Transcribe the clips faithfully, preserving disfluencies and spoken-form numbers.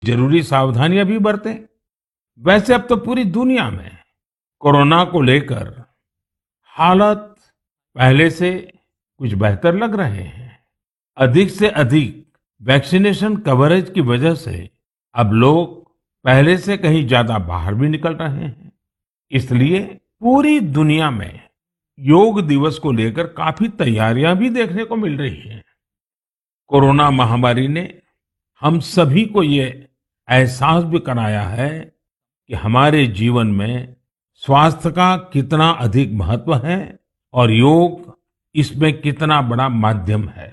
जरूरी सावधानियां भी बरतें। वैसे अब तो पूरी दुनिया में कोरोना को लेकर हालात पहले से कुछ बेहतर लग रहे हैं। अधिक से अधिक वैक्सीनेशन कवरेज की वजह से अब लोग पहले से कहीं ज्यादा बाहर भी निकल रहे हैं। इसलिए पूरी दुनिया में योग दिवस को लेकर काफी तैयारियां भी देखने को मिल रही हैं। कोरोना महामारी ने हम सभी को ये एहसास भी कराया है कि हमारे जीवन में स्वास्थ्य का कितना अधिक महत्व है और योग इसमें कितना बड़ा माध्यम है।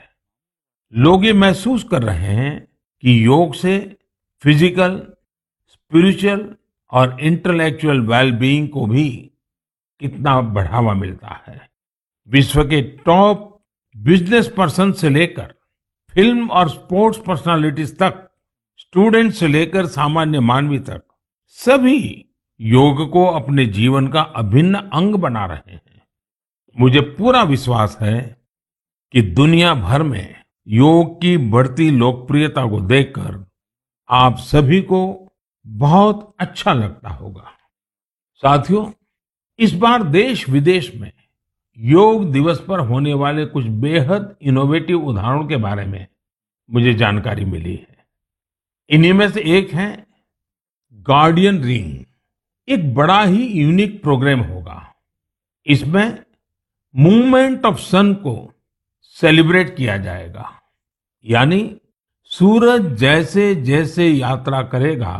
लोग ये महसूस कर रहे हैं कि योग से फिजिकल, स्पिरिचुअल और इंटेलेक्चुअल वेलबीइंग को भी कितना बढ़ावा मिलता है। विश्व के टॉप बिजनेस पर्सन से लेकर फिल्म और स्पोर्ट्स पर्सनालिटीज तक, स्टूडेंट से लेकर सामान्य मानवी तक, सभी योग को अपने जीवन का अभिन्न अंग बना रहे हैं। मुझे पूरा विश्वास है कि दुनिया भर में योग की बढ़ती लोकप्रियता को देखकर आप सभी को बहुत अच्छा लगता होगा। साथियों, इस बार देश विदेश में योग दिवस पर होने वाले कुछ बेहद इनोवेटिव उदाहरणों के बारे में मुझे जानकारी मिली है। इन्हीं में से एक है गार्डियन रिंग। एक बड़ा ही यूनिक प्रोग्राम होगा। इसमें मूवमेंट ऑफ सन को सेलिब्रेट किया जाएगा, यानी सूरज जैसे जैसे यात्रा करेगा,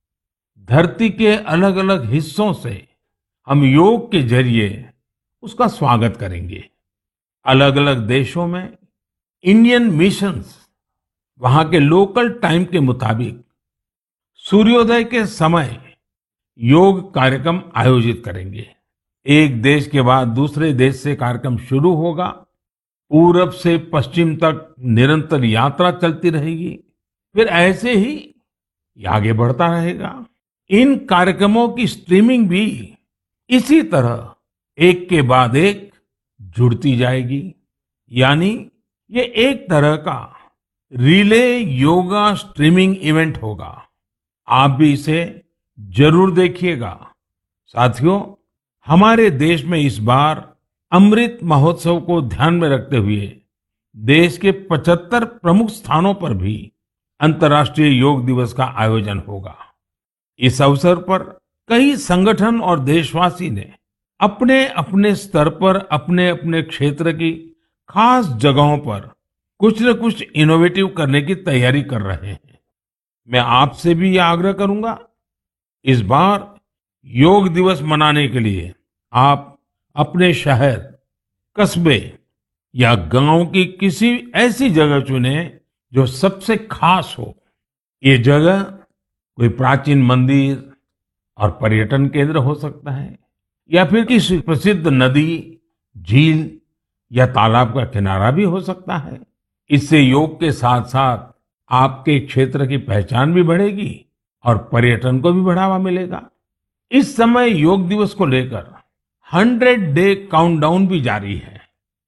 धरती के अलग अलग हिस्सों से हम योग के जरिए उसका स्वागत करेंगे। अलग अलग देशों में इंडियन मिशंस वहां के लोकल टाइम के मुताबिक सूर्योदय के समय योग कार्यक्रम आयोजित करेंगे। एक देश के बाद दूसरे देश से कार्यक्रम शुरू होगा। पूरब से पश्चिम तक निरंतर यात्रा चलती रहेगी। फिर ऐसे ही ये आगे बढ़ता रहेगा। इन कार्यक्रमों की स्ट्रीमिंग भी इसी तरह एक के बाद एक जुड़ती जाएगी। यानी ये एक तरह का रिले योगा स्ट्रीमिंग इवेंट होगा। आप भी इसे जरूर देखिएगा। साथियों, हमारे देश में इस बार अमृत महोत्सव को ध्यान में रखते हुए देश के पचहत्तर प्रमुख स्थानों पर भी अंतर्राष्ट्रीय योग दिवस का आयोजन होगा। इस अवसर पर कई संगठन और देशवासी ने अपने अपने स्तर पर अपने अपने क्षेत्र की खास जगहों पर कुछ न कुछ इनोवेटिव करने की तैयारी कर रहे हैं। मैं आपसे भी ये आग्रह करूंगा, इस बार योग दिवस मनाने के लिए आप अपने शहर, कस्बे या गांव की किसी ऐसी जगह चुने जो सबसे खास हो। ये जगह कोई प्राचीन मंदिर और पर्यटन केंद्र हो सकता है, या फिर किसी प्रसिद्ध नदी, झील या तालाब का किनारा भी हो सकता है। इससे योग के साथ साथ आपके क्षेत्र की पहचान भी बढ़ेगी और पर्यटन को भी बढ़ावा मिलेगा। इस समय योग दिवस को लेकर हंड्रेड डे काउंटडाउन भी जारी है,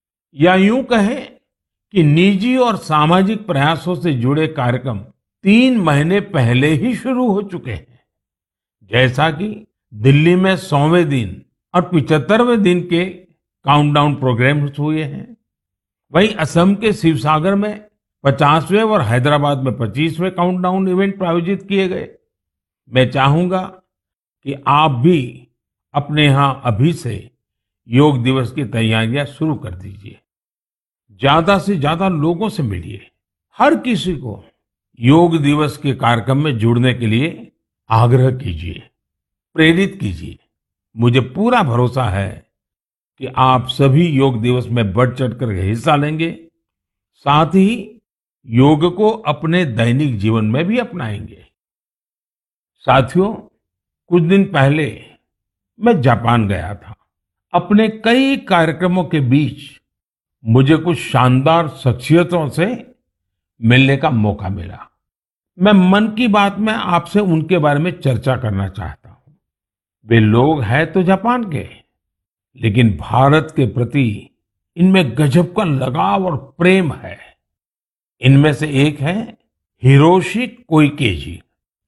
या यूं कहें कि निजी और सामाजिक प्रयासों से जुड़े कार्यक्रम तीन महीने पहले ही शुरू हो चुके हैं। जैसा कि दिल्ली में सौवें दिन और पिचहत्तरवें दिन के काउंटडाउन प्रोग्राम्स हुए हैं, वहीं असम के शिवसागर में पचासवें और हैदराबाद में पच्चीसवें काउंटडाउन इवेंट आयोजित किए गए। मैं चाहूंगा कि आप भी अपने यहाँ अभी से योग दिवस की तैयारियां शुरू कर दीजिए। ज्यादा से ज्यादा लोगों से मिलिए। हर किसी को योग दिवस के कार्यक्रम में जुड़ने के लिए आग्रह कीजिए, प्रेरित कीजिए। मुझे पूरा भरोसा है कि आप सभी योग दिवस में बढ़ चढ़कर हिस्सा लेंगे, साथ ही योग को अपने दैनिक जीवन में भी अपनाएंगे। साथियों, कुछ दिन पहले मैं जापान गया था। अपने कई कार्यक्रमों के बीच मुझे कुछ शानदार शख्सियतों से मिलने का मौका मिला। मैं मन की बात में आपसे उनके बारे में चर्चा करना चाहता हूं। वे लोग हैं तो जापान के, लेकिन भारत के प्रति इनमें गजब का लगाव और प्रेम है। इनमें से एक है हिरोशी कोइके जी।